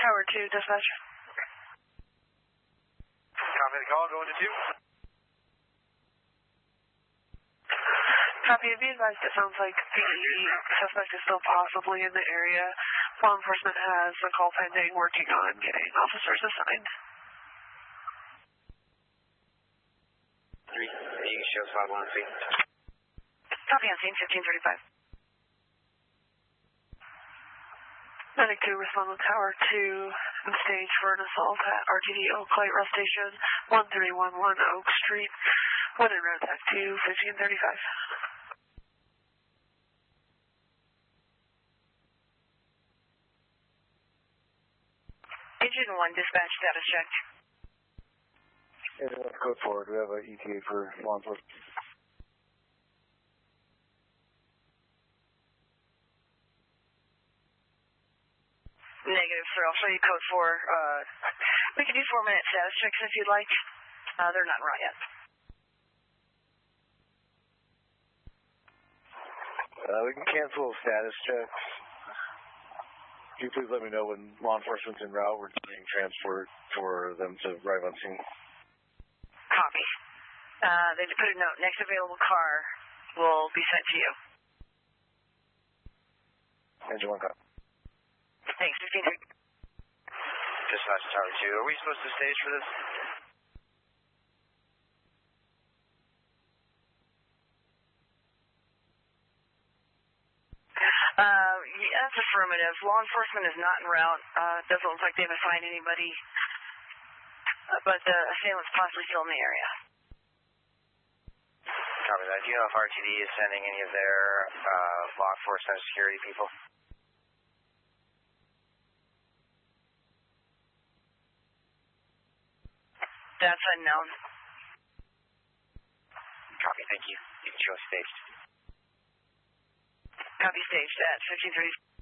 Tower 2, dispatch. Copy the call, going to 2. Copy, be advised, it sounds like the suspect is still possibly in the area. Law enforcement has a call pending, working on getting officers assigned. 3, you can show 5 on scene. Copy on scene, 1535. Medic 2, respond to Tower 2 and stage for an assault at RTD Oak Light Rail Station, 1311 Oak Street. One in road tech 2, 1535. Engine 1, dispatch status check. Engine 1, code forward. We have an ETA for law enforcement. Negative, sir. I'll show you code 4. We can do 4-minute status checks if you'd like. They're not right yet. We can cancel status checks. Can you please let me know when law enforcement's en route? We're doing transport for them to arrive on scene. Copy. They put a note. Next available car will be sent to you. Engine 1, copy. Thanks, 15. Dispatch Tower 2. Are we supposed to stage for this? That's affirmative. Law enforcement is not en route. Doesn't look like they've assigned anybody, but the assailant's possibly still in the area. Copy that. Do you know if RTD is sending any of their law enforcement or security people? That's unknown. Copy, thank you. You can show staged. Copy staged at 1530.